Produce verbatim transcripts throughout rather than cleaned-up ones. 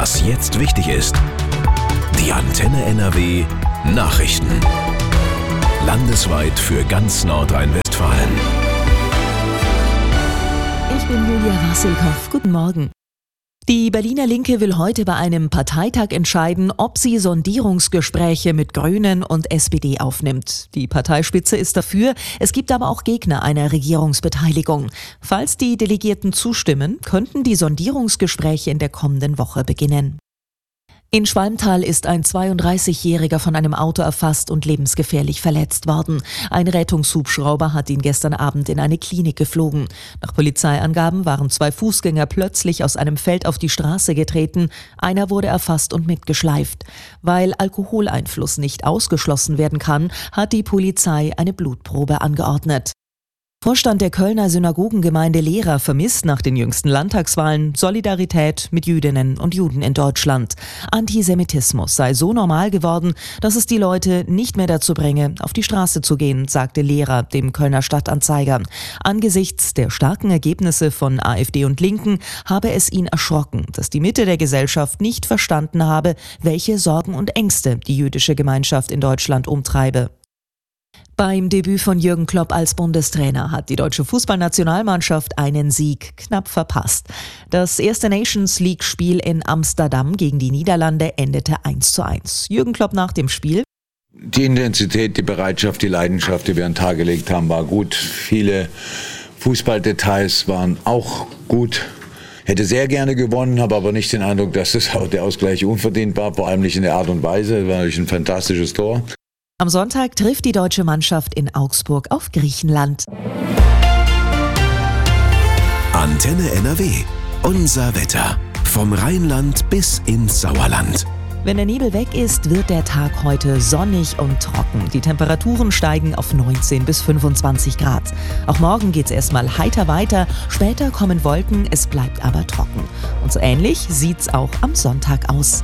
Was jetzt wichtig ist. Die Antenne N R W Nachrichten. Landesweit für ganz Nordrhein-Westfalen. Ich bin Julia Wassilkow. Guten Morgen. Die Berliner Linke will heute bei einem Parteitag entscheiden, ob sie Sondierungsgespräche mit Grünen und S P D aufnimmt. Die Parteispitze ist dafür, es gibt aber auch Gegner einer Regierungsbeteiligung. Falls die Delegierten zustimmen, könnten die Sondierungsgespräche in der kommenden Woche beginnen. In Schwalmtal ist ein zweiunddreißigjähriger von einem Auto erfasst und lebensgefährlich verletzt worden. Ein Rettungshubschrauber hat ihn gestern Abend in eine Klinik geflogen. Nach Polizeiangaben waren zwei Fußgänger plötzlich aus einem Feld auf die Straße getreten. Einer wurde erfasst und mitgeschleift. Weil Alkoholeinfluss nicht ausgeschlossen werden kann, hat die Polizei eine Blutprobe angeordnet. Vorstand der Kölner Synagogengemeinde Lehrer vermisst nach den jüngsten Landtagswahlen Solidarität mit Jüdinnen und Juden in Deutschland. Antisemitismus sei so normal geworden, dass es die Leute nicht mehr dazu bringe, auf die Straße zu gehen, sagte Lehrer dem Kölner Stadtanzeiger. Angesichts der starken Ergebnisse von AfD und Linken habe es ihn erschrocken, dass die Mitte der Gesellschaft nicht verstanden habe, welche Sorgen und Ängste die jüdische Gemeinschaft in Deutschland umtreibe. Beim Debüt von Jürgen Klopp als Bundestrainer hat die deutsche Fußballnationalmannschaft einen Sieg knapp verpasst. Das erste Nations-League-Spiel in Amsterdam gegen die Niederlande endete eins zu eins. Jürgen Klopp nach dem Spiel: Die Intensität, die Bereitschaft, die Leidenschaft, die wir an den Tag gelegt haben, war gut. Viele Fußballdetails waren auch gut. Hätte sehr gerne gewonnen, habe aber nicht den Eindruck, dass das auch der Ausgleich unverdient war, vor allem nicht in der Art und Weise. Es war natürlich ein fantastisches Tor. Am Sonntag trifft die deutsche Mannschaft in Augsburg auf Griechenland. Antenne N R W. Unser Wetter. Vom Rheinland bis ins Sauerland. Wenn der Nebel weg ist, wird der Tag heute sonnig und trocken. Die Temperaturen steigen auf neunzehn bis fünfundzwanzig Grad. Auch morgen geht's erstmal heiter weiter. Später kommen Wolken, es bleibt aber trocken. Und so ähnlich sieht's auch am Sonntag aus.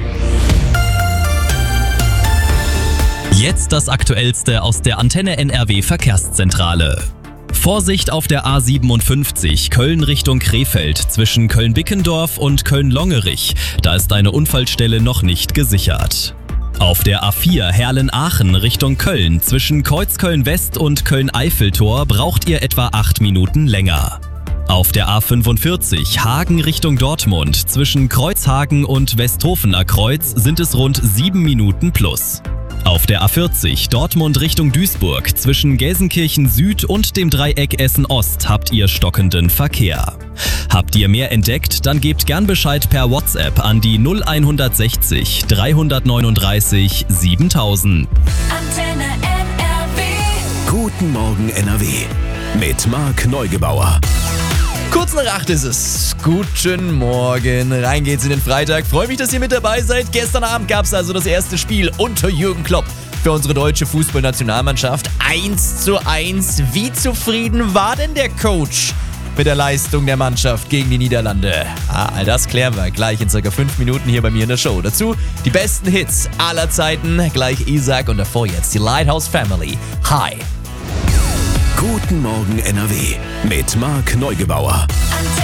Jetzt das Aktuellste aus der Antenne N R W Verkehrszentrale. Vorsicht auf der A siebenundfünfzig Köln Richtung Krefeld zwischen Köln-Bickendorf und Köln-Longerich. Da ist eine Unfallstelle noch nicht gesichert. Auf der A vier Herlen-Aachen Richtung Köln zwischen Kreuzköln-West und Köln-Eiffeltor braucht ihr etwa acht Minuten länger. Auf der A fünfundvierzig Hagen Richtung Dortmund zwischen Kreuzhagen und Westhofener Kreuz sind es rund sieben Minuten plus. Auf der A vierzig Dortmund Richtung Duisburg zwischen Gelsenkirchen Süd und dem Dreieck Essen Ost habt ihr stockenden Verkehr. Habt ihr mehr entdeckt, dann gebt gern Bescheid per WhatsApp an die null hundertsechzig dreihundertneununddreißig siebentausend. Antenne N R W. Guten Morgen N R W. Mit Marc Neugebauer. Kurz nach acht ist es. Guten Morgen. Rein geht's in den Freitag. Freue mich, dass ihr mit dabei seid. Gestern Abend gab es also das erste Spiel unter Jürgen Klopp für unsere deutsche Fußballnationalmannschaft. eins zu eins. Wie zufrieden war denn der Coach mit der Leistung der Mannschaft gegen die Niederlande? Ah, all das klären wir gleich in circa fünf Minuten hier bei mir in der Show. Dazu die besten Hits aller Zeiten. Gleich Isaac und davor jetzt die Lighthouse Family. Hi. Guten Morgen N R W. Mit Marc Neugebauer.